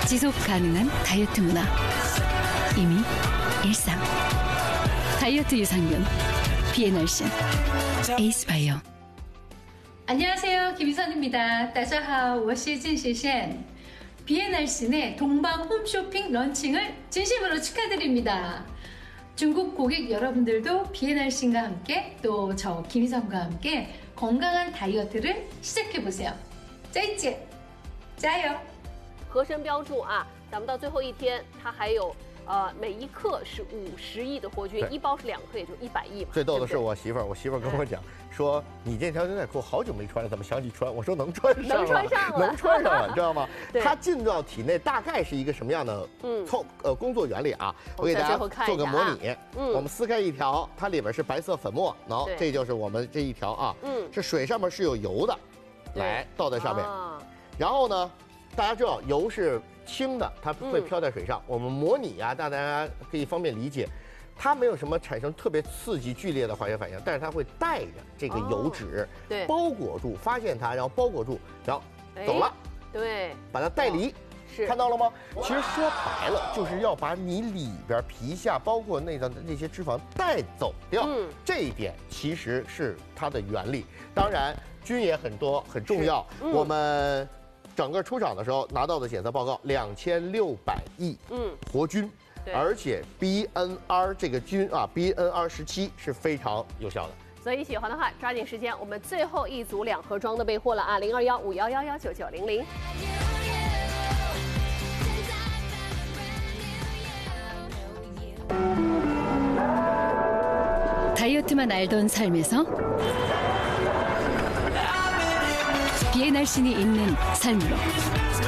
지속 가능한 다이어트 문화. 이미 일상. 다이어트 유산균. 비엔얼신. 에이스바이오. 안녕하세요. 김희선입니다. 大家好，我是郑学宪. 비엔얼신의 동방 홈쇼핑 런칭을 진심으로 축하드립니다. 중국 고객 여러분들도 비엔얼신과 함께 또 저 김희선과 함께 건강한 다이어트를 시작해보세요. 再见，加油！ 合身标注啊，咱们到最后一天，它还有每一克是50亿的活菌，一包是2克，也就100亿嘛。 最逗的是我媳妇儿跟我讲说，你这条牛仔裤好久没穿了，怎么想起穿？我说能穿上了，能穿上了，你知道吗？它进到体内大概是一个什么样的工作原理啊？我给大家做个模拟。我们撕开一条，它里边是白色粉末，然后这就是我们这一条啊，是水上面是有油的，来倒在上面，然后呢，大家知道油是轻的，它会飘在水上。我们模拟啊，大家可以方便理解，它没有什么产生特别刺激剧烈的化学反应，但是它会带着这个油脂，包裹住，发现它，然后包裹住，然后走了， 对， 把它带离。看到了吗？其实说白了，就是要把你里边皮下包括内脏的那些脂肪带走掉。这一点其实是它的原理。当然，菌也很多，很重要。我们整个出厂的时候拿到的检测报告，2600亿活菌，而且 BNR 这个菌啊 ，BNR17是非常有效的。 所以喜欢的话，抓紧时间，我们最后一组2盒装的备货了啊，021511199900。 다이어트만 알던 삶에서 비엔얼신이 있는 삶으로.